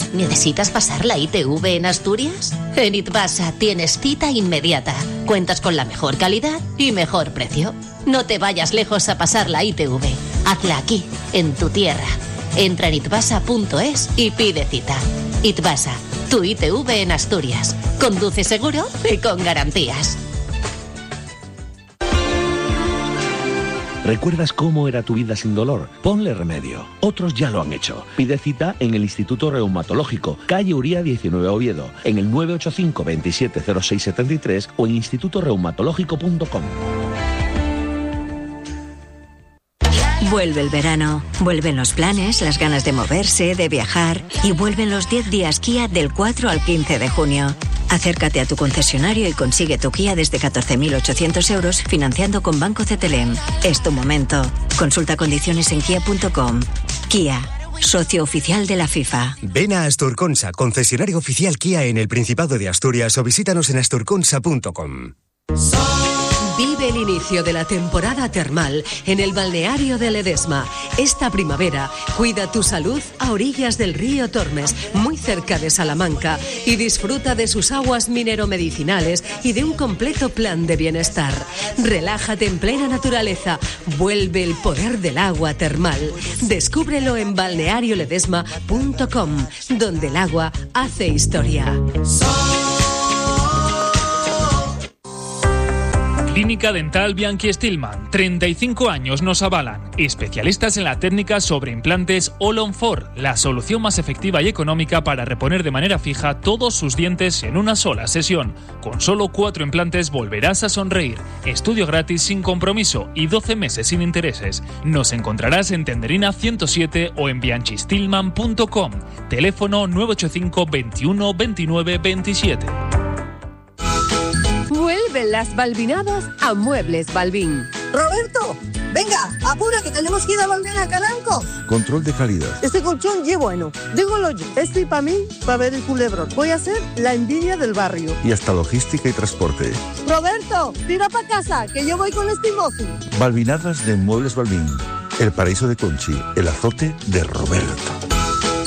¿Necesitas pasar la ITV en Asturias? En Itbasa tienes cita inmediata. Cuentas con la mejor calidad y mejor precio. No te vayas lejos a pasar la ITV. Hazla aquí, en tu tierra. Entra en itbasa.es y pide cita. Itbasa, tu ITV en Asturias. Conduce seguro y con garantías. ¿Recuerdas cómo era tu vida sin dolor? Ponle remedio. Otros ya lo han hecho. Pide cita en el Instituto Reumatológico, calle Uría 19 Oviedo, en el 985 27 06 73 o en institutoreumatológico.com. Vuelve el verano, vuelven los planes, las ganas de moverse, de viajar y vuelven los 10 días Kia del 4 al 15 de junio. Acércate a tu concesionario y consigue tu Kia desde 14.800 euros financiando con Banco CTLM. Es tu momento. Consulta condiciones en kia.com. Kia, socio oficial de la FIFA. Ven a Asturconsa, concesionario oficial Kia en el Principado de Asturias o visítanos en asturconsa.com. Vive el inicio de la temporada termal en el balneario de Ledesma. Esta primavera, cuida tu salud a orillas del río Tormes, muy cerca de Salamanca, y disfruta de sus aguas mineromedicinales y de un completo plan de bienestar. Relájate en plena naturaleza. Vuelve el poder del agua termal. Descúbrelo en balnearioledesma.com, donde el agua hace historia. Clínica Dental Bianchi Stillman, 35 años nos avalan. Especialistas en la técnica sobre implantes All-on-4, la solución más efectiva y económica para reponer de manera fija todos sus dientes en una sola sesión. Con solo 4 implantes volverás a sonreír. Estudio gratis sin compromiso y 12 meses sin intereses. Nos encontrarás en Tenderina 107 o en bianchistillman.com. Teléfono 985 21 29 27. Vuelven las balbinadas a Muebles Balbín. Roberto, venga, apura que tenemos que ir a Balbín a Caranco. Control de calidad. Este colchón es bueno. Dígolo yo. Estoy para mí, para ver el culebrón. Voy a hacer la envidia del barrio. Y hasta logística y transporte. Roberto, tira para casa, que yo voy con este mozo. Balbinadas de Muebles Balbín. El paraíso de Conchi, el azote de Roberto.